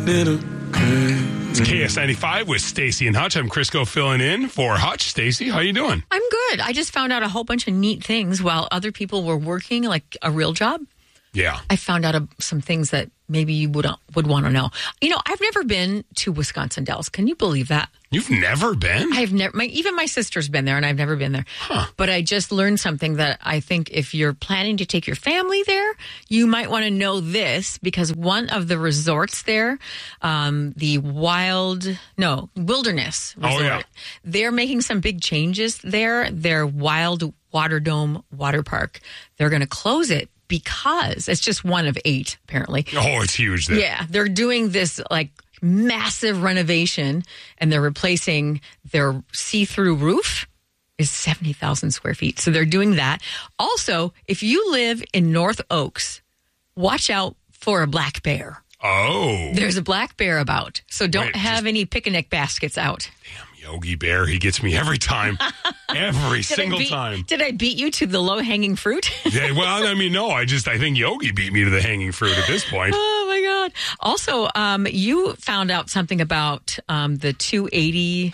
little crazy. It's KS95 with Stacy and Hutch. I'm Crisco filling in for Hutch. Stacy, how you doing? I'm good. I just found out a whole bunch of neat things while other people were working like a real job. Yeah. I found out some things that maybe you would want to know. You know, I've never been to Wisconsin Dells. Can you believe that? You've never been? I've never. Even my sister's been there, and I've never been there. Huh. But I just learned something that I think if you're planning to take your family there, you might want to know this, because one of the resorts there, the Wilderness Resort, they're making some big changes there. Their Wild Water Dome water park, they're going to close it because it's just one of 8, apparently. Oh, it's huge there. Yeah, they're doing this like massive renovation, and they're replacing their see-through roof is 70,000 square feet. So they're doing that. Also, if you live in North Oaks, watch out for a black bear. Oh. There's a black bear about. So don't have any picnic baskets out. Damn, Yogi Bear, he gets me every time. Every single time. Did I beat you to the low-hanging fruit? Yeah, well, I mean, no, I think Yogi beat me to the hanging fruit at this point. Oh, my God. Also, you found out something about the 280.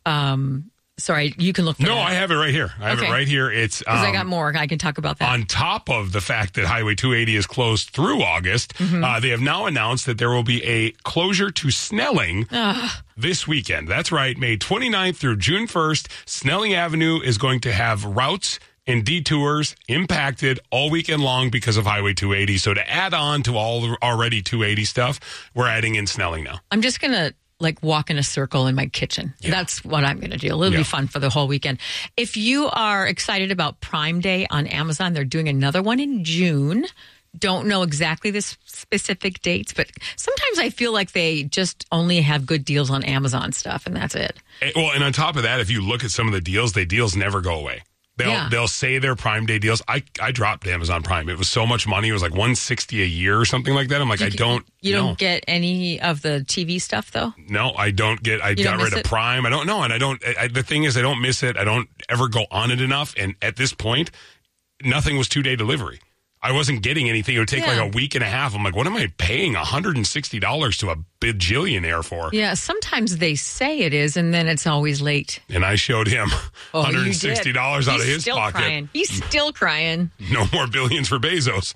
Sorry, you can look for No, that. I have it right here. I have it right here. It's because I got more. I can talk about that. On top of the fact that Highway 280 is closed through August, they have now announced that there will be a closure to Snelling this weekend. That's right. May 29th through June 1st, Snelling Avenue is going to have routes and detours impacted all weekend long because of Highway 280. So to add on to all the already 280 stuff, we're adding in Snelling now. I'm just going to walk in a circle in my kitchen. Yeah. That's what I'm going to do. It'll be fun for the whole weekend. If you are excited about Prime Day on Amazon, they're doing another one in June. Don't know exactly the specific dates, but sometimes I feel like they just only have good deals on Amazon stuff, and that's it. Well, and on top of that, if you look at some of the deals never go away. They'll say they're Prime Day deals. I dropped Amazon Prime. It was so much money. It was like $160 a year or something like that. I'm like, You don't get any of the TV stuff though? No, I don't get. I got rid of Prime. I don't know, and I don't. The thing is, I don't miss it. I don't ever go on it enough. And at this point, nothing was 2-day delivery. I wasn't getting anything. It would take like a week and a half. I'm like, what am I paying $160 to a bajillionaire for? Yeah, sometimes they say it is, and then it's always late. And I showed him $160 out of his pocket. Crying. He's still crying. No more billions for Bezos.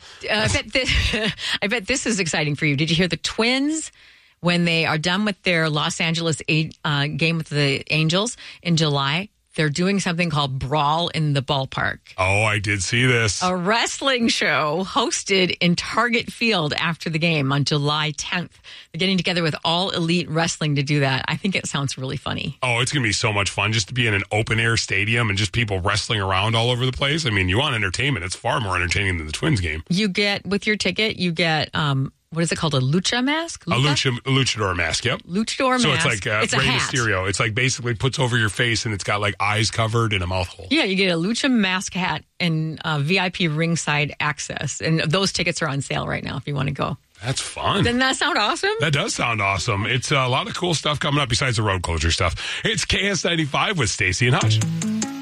I bet this is exciting for you. Did you hear the Twins? When they are done with their Los Angeles game with the Angels in July, they're doing something called Brawl in the Ballpark. Oh, I did see this. A wrestling show hosted in Target Field after the game on July 10th. They're getting together with All Elite Wrestling to do that. I think it sounds really funny. Oh, it's going to be so much fun just to be in an open-air stadium and just people wrestling around all over the place. I mean, you want entertainment. It's far more entertaining than the Twins game. You get, with your ticket, you get... what is it called? A lucha mask? A luchador mask, yep. Luchador mask. So it's like Rey Mysterio. It's like basically puts over your face and it's got like eyes covered and a mouth hole. Yeah, you get a lucha mask hat and VIP ringside access. And those tickets are on sale right now if you want to go. That's fun. Doesn't that sound awesome? That does sound awesome. It's a lot of cool stuff coming up besides the road closure stuff. It's KS95 with Stacy and Hutch.